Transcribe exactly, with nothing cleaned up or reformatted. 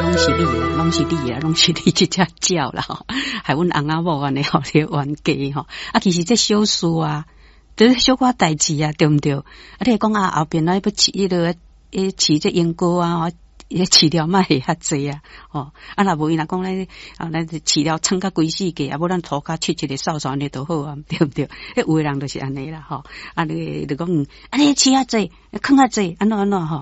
拢是你啦，拢是你啦，拢是你这只鸟啦吼，还阮翁仔某安尼吼咧冤家吼。啊，其实这小事啊，都是小可代志啊，对毋对？啊，你讲啊后边来要饲迄个诶饲这鹦鹉啊。也饲了嘛会较济啊，哦，啊若无伊若讲咧，啊咱饲了撑甲规世界，啊无咱涂骹切一个扫扫呢就好啊，对不对？迄有诶人就是安尼啦，吼，啊你就讲，啊你饲较济，囥较济，安怎安怎吼。